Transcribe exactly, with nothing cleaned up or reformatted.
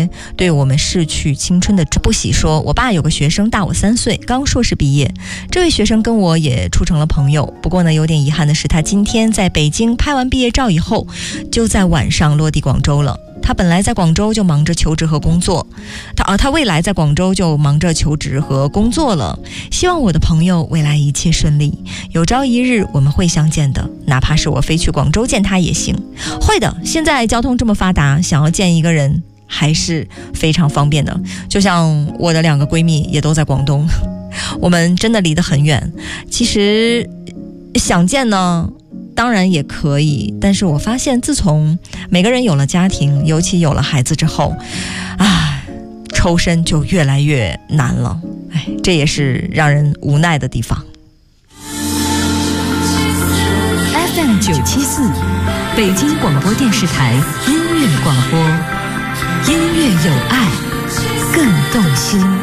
些对我们逝去青春的不喜说，我爸有个学生大我三岁，刚硕士毕业，这位学生跟我也处成了朋友。不过呢，有点遗憾的是，他今天在北京拍完毕业照以后，就在晚上落地广州了。他本来在广州就忙着求职和工作，他啊，他未来在广州就忙着求职和工作了。希望我的朋友未来一切顺利，有朝一日我们会相见的，哪怕是我飞去广州见他也行。会的，现在交通这么发达，想要见一个人还是非常方便的。就像我的两个闺蜜也都在广东，我们真的离得很远。其实想见呢当然也可以，但是我发现自从每个人有了家庭，尤其有了孩子之后啊，抽身就越来越难了。哎，这也是让人无奈的地方。 F M 九七四北京广播电视台音乐广播，音乐有爱更动心。